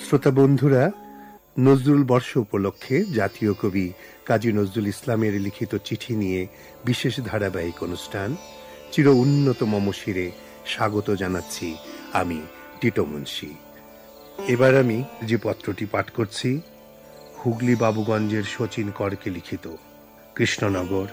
শ্রোতা বন্ধুরা, নজরুল বর্ষ উপলক্ষে জাতীয় কবি কাজী নজরুল ইসলামের লিখিত চিঠি নিয়ে বিশেষ ধারাবাহিক অনুষ্ঠান চির উন্নত মম শিরে স্বাগত জানাচ্ছি আমি টিটো মুন্সি। এবার আমি যে পত্রটি পাঠ করছি হুগলি বাবুগঞ্জের শচীন করকে লিখিত, কৃষ্ণনগর,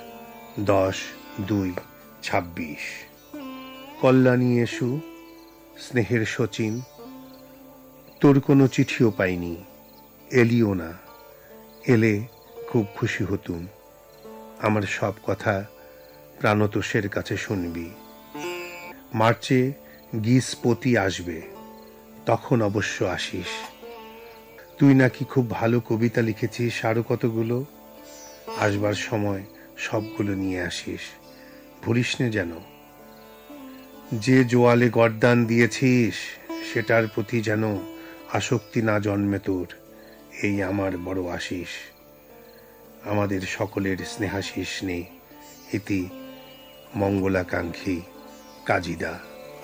10/2/26। কল্যাণী এসু, স্নেহের শচীন, তোর কোনো চিঠিও পাইনি, এলিও না। এলে খুব খুশি হতুম। আমার সব কথা প্রাণতোষের কাছে শুনবি। মার্চে গিসপতি আসবে, তখন অবশ্য আসিস। তুই নাকি খুব ভালো কবিতা লিখেছিস, আরো কতগুলো। আসবার সময় সবগুলো নিয়ে আসিস, ভুলিস নে যেন। যে জোয়ালে গরদান দিয়েছিস সেটার প্রতি যেন আসক্তি না জন্মে তোর, এই আমার বড় আশিস। আমাদের সকলের স্নেহাশিস নে। ইতি মঙ্গলাকাঙ্ক্ষী কাজীদা।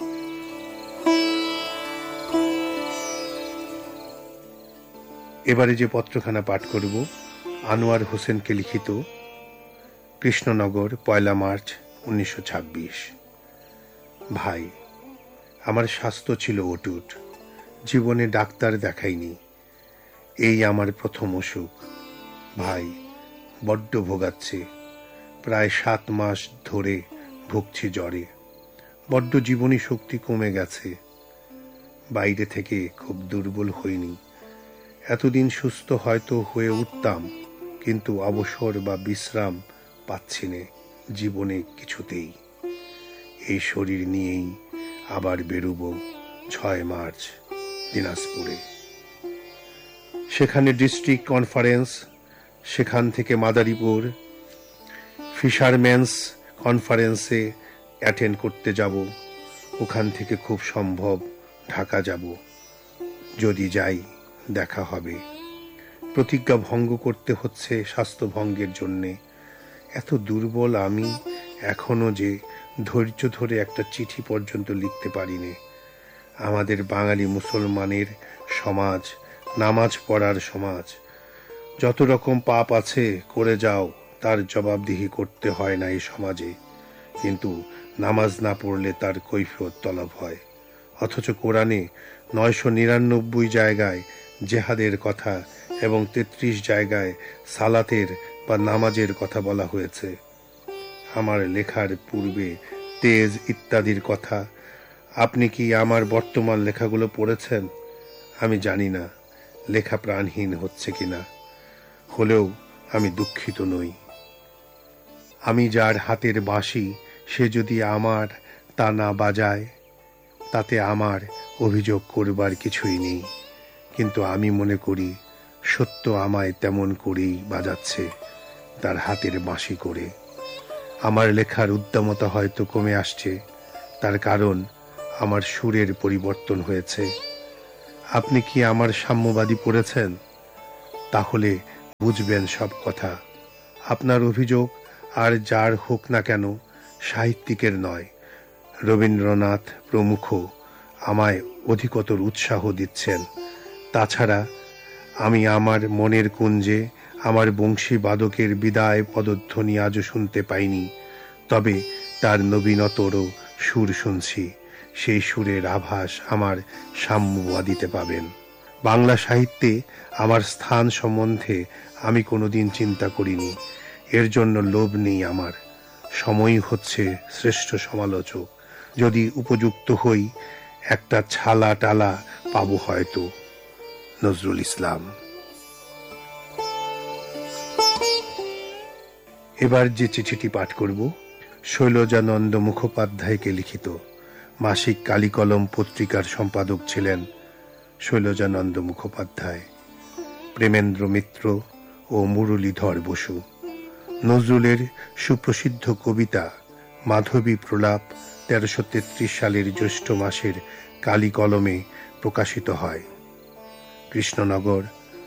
এবারে যে পত্রখানা পাঠ করব আনোয়ার হোসেনকে লিখিত, কৃষ্ণনগর, 1 মার্চ 1926। ভাই, আমার স্বাস্থ্য ছিল অটুট, জীবনে ডাক্তার দেখাইনি, এই আমার প্রথম অসুখ। ভাই, বড্ড ভোগাচ্ছে, প্রায় 7 মাস ধরে ভুগছি জ্বরে। বড্ড জীবনী শক্তি কমে গেছে। বাইরে থেকে খুব দুর্বল হইনি। এতদিন সুস্থ হয়তো হয়ে উঠতাম, কিন্তু অবসর বা বিশ্রাম পাচ্ছি নে জীবনে কিছুতেই। এই শরীর নিয়েই আবার বেরুব 6 মার্চ দিনাজপুরে। সেখানে ডিস্ট্রিক্ট কনফারেন্স, সেখান থেকে মাদারীপুর ফিশারম্যানস কনফারেন্সে অ্যাটেন্ড করতে যাব। ওখান থেকে খুব সম্ভব ঢাকা যাব। যদি যাই দেখা হবে। প্রতিজ্ঞা ভঙ্গ করতে হচ্ছে স্বাস্থ্য ভঙ্গের জন্যে। এত দুর্বল আমি এখনো যে ধৈর্য ধরে একটা চিঠি পর্যন্ত লিখতে পারিনি। আমাদের বাঙালি মুসলমানের সমাজ, নামাজ পড়ার সমাজ। যত রকম পাপ আছে করে যাও, তার জবাবদিহি করতে হয় না এই সমাজে, কিন্তু নামাজ না পড়লে তার কৈফিয়ত তলব হয়। অথচ কোরআনে 999 জায়গায় জেহাদের কথা এবং 33 জায়গায় সালাতের বা নামাজের কথা বলা হয়েছে। আমার লেখার পূর্বে তেজ ইত্যাদির কথা আপনি কি আমার বর্তমান লেখাগুলো পড়েছেন? আমি জানি না লেখা প্রাণহীন হচ্ছে কিনা। হলেও আমি দুঃখিত নই। আমি যার হাতের বাঁশি, সে যদি আমার তা না বাজায়, তাতে আমার অভিযোগ করবার কিছুই নেই। কিন্তু আমি মনে করি সত্য আমায় তেমন করেই বাজাচ্ছে, তার হাতের বাঁশি করে। আমার লেখার উদ্দামতা হয়তো কমে আসছে, তার কারণ আমার সুরের পরিবর্তন হয়েছে। আপনি কি আমার সাম্যবাদী পড়েছেন? তাহলে বুঝবেন সব কথা। আপনার অভিযোগ আর যার হোক না কেন, সাহিত্যিকের নয়, রবীন্দ্রনাথ প্রমুখ আমায় অধিকতর উৎসাহ দিচ্ছেন। তাছাড়া আমি আমার মনের কুঞ্জে আমার বংশী বাদকের বিদায় পদধ্বনি আজও শুনতে পাইনি। তবে তার নবীনতর সুর শুনছি। সেই সুরের আভাস আমার সাম্যবাদীতে পাবেন। বাংলা সাহিত্যে আমার স্থান সম্বন্ধে আমি কোনোদিন চিন্তা করিনি। এর জন্য লোভ নেই আমার। সময়ই হচ্ছে শ্রেষ্ঠ সমালোচক। যদি উপযুক্ত হই, একটা ছালা টালা পাবো হয়তো। নজরুল ইসলাম। এবার যে চিঠিটি পাঠ করব শৈলজানন্দ মুখোপাধ্যায়কে লিখিত, মাসিক কালিকলম পত্রিকার সম্পাদক ছিলেন শৈলজানন্দ মুখোপাধ্যায়। প্রেমেন্দ্র মিত্র ও মুরলীধর বসু। নজরুলের সুপ্রসিদ্ধ কবিতা মাধবী প্রলাপ 1333 সালের জ্যৈষ্ঠ মাসের কালিকলমে প্রকাশিত হয়। কৃষ্ণনগর,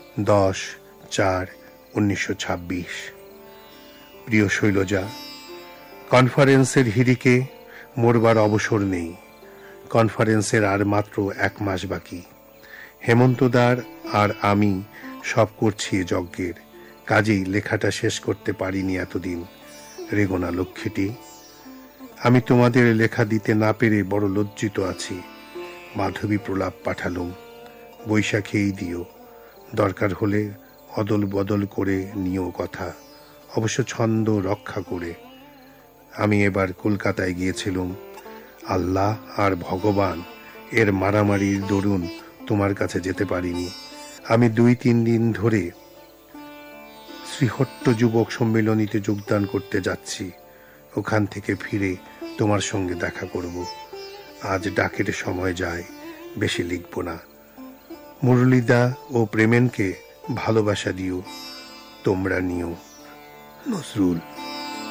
10/4/1926। প্রিয় শৈলজা, কনফারেন্সের হিড়িকে মরবার অবসর নেই। কনফারেন্সের আর মাত্র 1 মাস বাকি। হেমন্তদার আর আমি সব করছি এ যজ্ঞের, কাজেই লেখাটা শেষ করতে পারিনি এতদিন। রেগোনা লক্ষ্মীটি, আমি তোমাদের লেখা দিতে না পেরে বড় লজ্জিত আছি। মাধবী প্রলাপ পাঠালুম, বৈশাখেই দিও, দরকার হলে অদল বদল করে নিও কথা, অবশ্য ছন্দ রক্ষা করে। আমি এবার কলকাতায় গিয়েছিলুম। আল্লাহ আর ভগবান এর মারামারির দরুন তোমার কাছে যেতে পারিনি। আমি 2-3 দিন ধরে শ্রীহট্ট যুবক সম্মেলনীতে যোগদান করতে যাচ্ছি। ওখান থেকে ফিরে তোমার সঙ্গে দেখা করব। আজ ডাকের সময় যায়, বেশি লিখব না। মুরলীদা ও প্রেমেনকে ভালোবাসা দিও, তোমরা নিও। নজরুল।